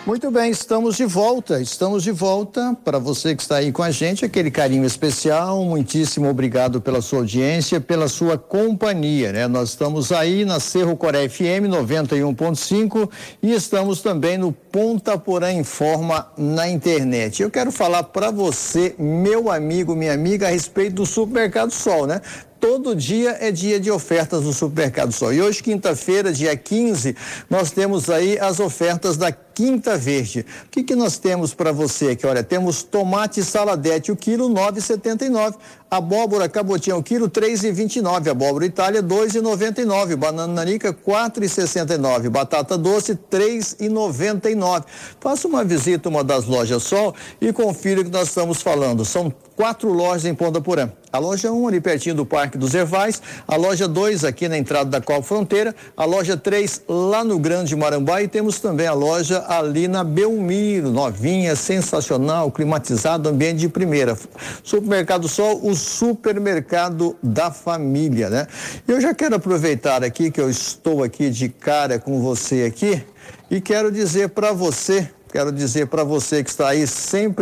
Muito bem, estamos de volta para você que está aí com a gente, aquele carinho especial, muitíssimo obrigado pela sua audiência, pela sua companhia, né? Nós estamos aí na Cerro Coré FM 91.5 e estamos também no Ponta Porã Informa na internet. Eu quero falar para você, meu amigo, minha amiga, a respeito do Supermercado Sol, né? Todo dia é dia de ofertas no Supermercado Sol. E hoje, quinta-feira, dia 15, nós temos aí as ofertas da Quinta Verde. O que nós temos para você aqui? Olha, temos tomate saladete, o quilo 9,79. Abóbora cabotinha, o quilo 3,29. Abóbora Itália, 2,99. Banana nanica, 4,69. Batata doce, 3,99. Faça uma visita a uma das lojas Sol e confira o que nós estamos falando. São 4 lojas em Ponta Porã. A loja 1 ali pertinho do Parque dos Ervais, a loja 2 aqui na entrada da Copa Fronteira, a loja 3 lá no Grande Marambá e temos também a loja ali na Belmiro, novinha, sensacional, climatizado, ambiente de primeira. Supermercado Sol, o supermercado da família, né? Eu já quero aproveitar aqui que eu estou aqui de cara com você aqui e quero dizer para você que está aí sempre